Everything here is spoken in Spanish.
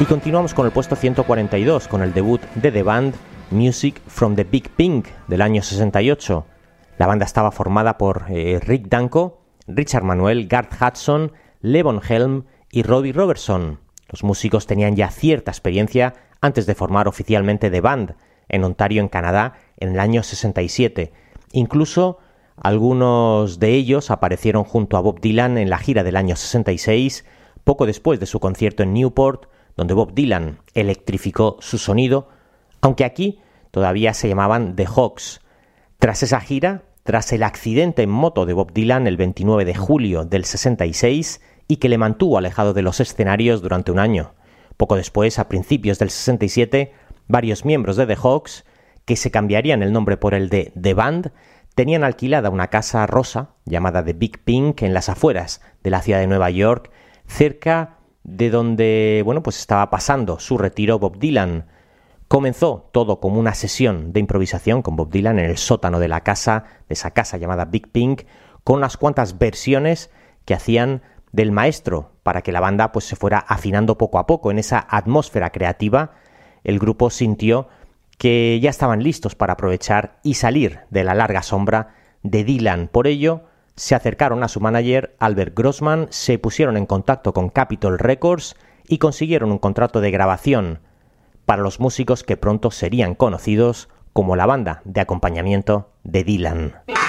Y continuamos con el puesto 142, con el debut de The Band, Music from the Big Pink, del año 68. La banda estaba formada por Rick Danko, Richard Manuel, Garth Hudson, Levon Helm y Robbie Robertson. Los músicos tenían ya cierta experiencia antes de formar oficialmente The Band, en Ontario, en Canadá, en el año 67. Incluso algunos de ellos aparecieron junto a Bob Dylan en la gira del año 66, poco después de su concierto en Newport, donde Bob Dylan electrificó su sonido, aunque aquí todavía se llamaban The Hawks. Tras esa gira, tras el accidente en moto de Bob Dylan el 29 de julio del 66 y que le mantuvo alejado de los escenarios durante un año. Poco después, a principios del 67, varios miembros de The Hawks, que se cambiarían el nombre por el de The Band, tenían alquilada una casa rosa llamada The Big Pink en las afueras de la ciudad de Nueva York, cerca de donde, estaba pasando su retiro Bob Dylan. Comenzó todo como una sesión de improvisación con Bob Dylan en el sótano de esa casa llamada Big Pink, con unas cuantas versiones que hacían del maestro para que la banda se fuera afinando poco a poco. En esa atmósfera creativa, el grupo sintió que ya estaban listos para aprovechar y salir de la larga sombra de Dylan. Por ello, se acercaron a su manager, Albert Grossman, se pusieron en contacto con Capitol Records y consiguieron un contrato de grabación para los músicos que pronto serían conocidos como la banda de acompañamiento de Dylan.